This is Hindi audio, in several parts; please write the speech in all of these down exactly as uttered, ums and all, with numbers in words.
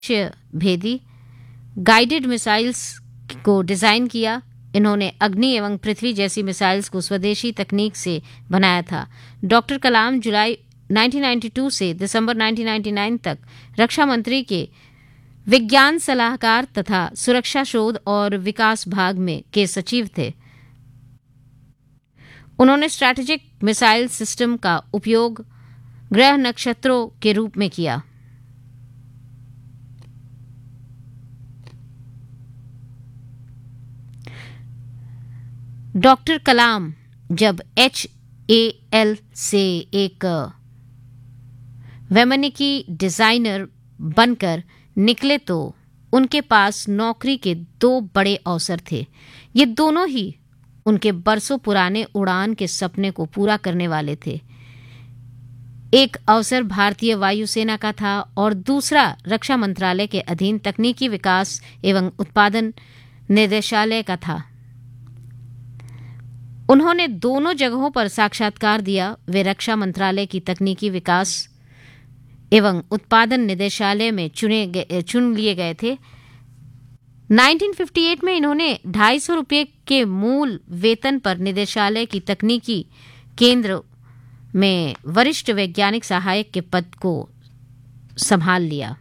भेदी गाइडेड मिसाइल्स को डिजाइन किया। इन्होंने अग्नि एवं पृथ्वी जैसी मिसाइल्स को स्वदेशी तकनीक से बनाया था। डॉक्टर कलाम जुलाई उन्नीस सौ बानवे से दिसंबर उन्नीस सौ निन्यानवे तक रक्षा मंत्री के विज्ञान सलाहकार तथा सुरक्षा शोध और विकास भाग में के सचिव थे। उन्होंने स्ट्रैटेजिक मिसाइल सिस्टम का उपयोग ग्रह नक्षत्रों के रूप में किया। डॉक्टर कलाम जब एच ए एल से एक वैमानिकी डिजाइनर बनकर निकले तो उनके पास नौकरी के दो बड़े अवसर थे। ये दोनों ही उनके बरसों पुराने उड़ान के सपने को पूरा करने वाले थे। एक अवसर भारतीय वायुसेना का था और दूसरा रक्षा मंत्रालय के अधीन तकनीकी विकास एवं उत्पादन निदेशालय का था। उन्होंने दोनों जगहों पर साक्षात्कार दिया। वे रक्षा मंत्रालय की तकनीकी विकास एवं उत्पादन निदेशालय में चुने गए चुन लिए गए थे। उन्नीस सौ अट्ठावन में इन्होंने ढाई सौ रुपये के मूल वेतन पर निदेशालय की तकनीकी केंद्र में वरिष्ठ वैज्ञानिक सहायक के पद को संभाल लिया।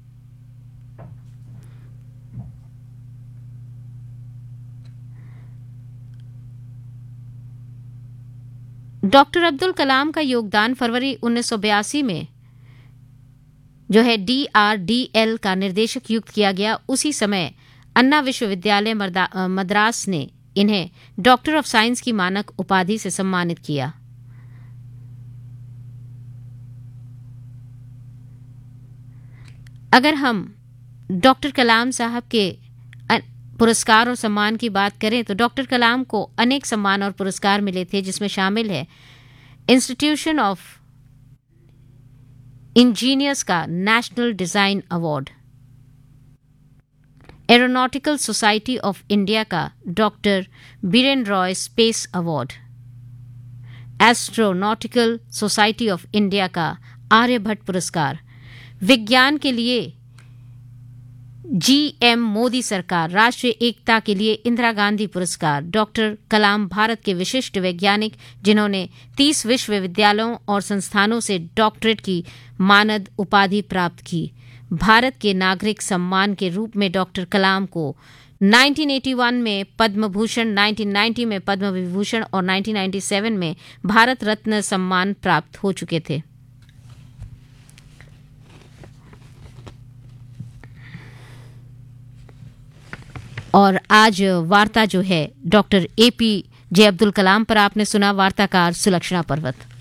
डॉक्टर अब्दुल कलाम का योगदान फरवरी उन्नीस सौ बयासी में जो है डी आर डी एल का निर्देशक नियुक्त किया गया। उसी समय अन्ना विश्वविद्यालय मद्रास ने इन्हें डॉक्टर ऑफ साइंस की मानक उपाधि से सम्मानित किया। अगर हम डॉक्टर कलाम साहब के पुरस्कार और सम्मान की बात करें तो डॉक्टर कलाम को अनेक सम्मान और पुरस्कार मिले थे, जिसमें शामिल है इंस्टीट्यूशन ऑफ इंजीनियर्स का national design award, aeronautical society of India का doctor Biren Roy space award, astronautical society of India का आर्यभट्ट पुरस्कार, विज्ञान के लिए जी एम मोदी सरकार, राष्ट्रीय एकता के लिए इंदिरा गांधी पुरस्कार। डॉक्टर कलाम भारत के विशिष्ट वैज्ञानिक जिन्होंने तीस विश्वविद्यालयों और संस्थानों से डॉक्टरेट की मानद उपाधि प्राप्त की। भारत के नागरिक सम्मान के रूप में डॉक्टर कलाम को उन्नीस सौ इक्यासी में पद्म भूषण, उन्नीस सौ नब्बे में पद्म विभूषण और उन्नीस सौ सत्तानवे में भारत रत्न सम्मान प्राप्त हो चुके थे। और आज वार्ता जो है डॉक्टर ए पी जे अब्दुल कलाम पर आपने सुना, वार्ताकार सुलक्षणा पर्वत।